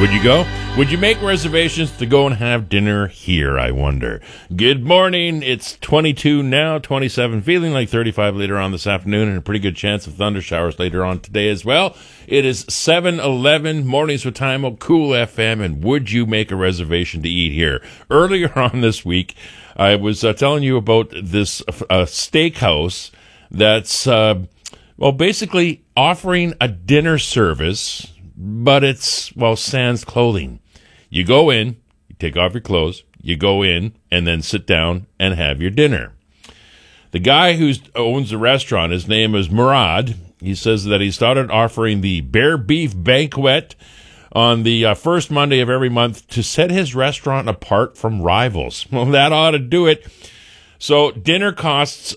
Would you go? Would you make reservations to go and have dinner here, I wonder? Good morning. It's 22 now, 27, feeling like 35 later on this afternoon, and a pretty good chance of thunder showers later on today as well. It is 7:11, mornings with Time on Cool FM, and would you make a reservation to eat here? Earlier on this week, I was telling you about this steakhouse that's, basically offering a dinner service, but it's, sans clothing. You go in, you take off your clothes, you go in, and then sit down and have your dinner. The guy who owns the restaurant, his name is Murad. He says that he started offering the Bear Beef Banquet on the first Monday of every month to set his restaurant apart from rivals. Well, that ought to do it. So dinner costs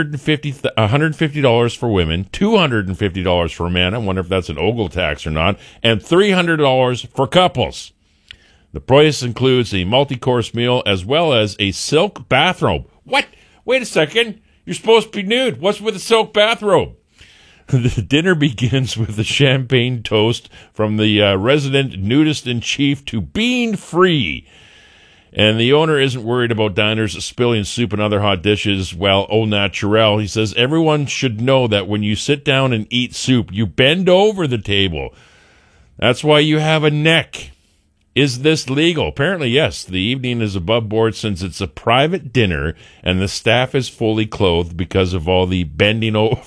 $150 for women, $250 for men. I wonder if that's an Ogle tax or not, and $300 for couples. The price includes a multi-course meal as well as a silk bathrobe. What? Wait a second. You're supposed to be nude. What's with a silk bathrobe? The dinner begins with a champagne toast from the resident nudist-in-chief to bean-free. And the owner isn't worried about diners spilling soup and other hot dishes, au naturel. He says everyone should know that when you sit down and eat soup, you bend over the table. That's why you have a neck. Is this legal? Apparently, yes. The evening is above board since it's a private dinner and the staff is fully clothed because of all the bending over.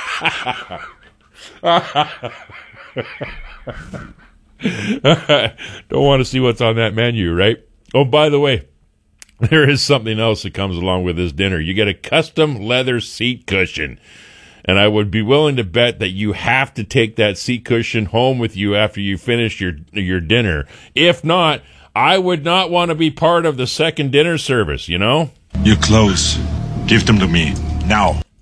Don't want to see what's on that menu, right? Oh, by the way, there is something else that comes along with this dinner. You get a custom leather seat cushion. And I would be willing to bet that you have to take that seat cushion home with you after you finish your dinner. If not, I would not want to be part of the second dinner service, you know? Your clothes. Give them to me. Now.